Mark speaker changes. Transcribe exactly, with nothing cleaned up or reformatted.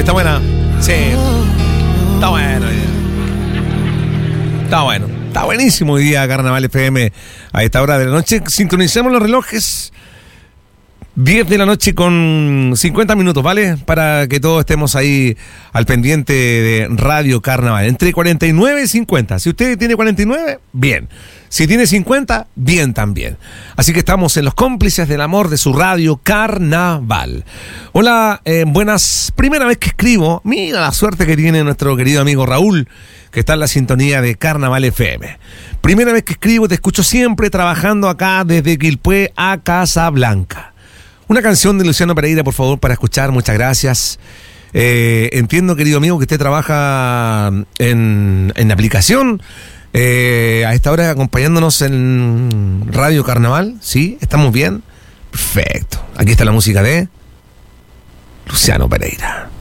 Speaker 1: Está buena. Sí. Está bueno. Está bueno. Está buenísimo hoy día Carnaval F M a esta hora de la noche. Sincronicemos los relojes. diez de la noche con cincuenta minutos, ¿vale? Para que todos estemos ahí al pendiente de Radio Carnaval. Entre cuarenta y nueve y cincuenta. Si usted tiene cuarenta y nueve, bien. Si tiene cincuenta, bien también. Así que estamos en los cómplices del amor de su Radio Carnaval. Hola, eh, buenas. Primera vez que escribo. Mira la suerte que tiene nuestro querido amigo Raúl, que está en la sintonía de Carnaval F M. Primera vez que escribo, te escucho siempre trabajando acá desde Quilpué a Casablanca. Una canción de Luciano Pereira, por favor, para escuchar. Muchas gracias. Eh, entiendo, querido amigo, que usted trabaja en, en aplicación. Eh, a esta hora acompañándonos en Radio Carnaval. ¿Sí? ¿Estamos bien? Perfecto. Aquí está la música de Luciano Pereira.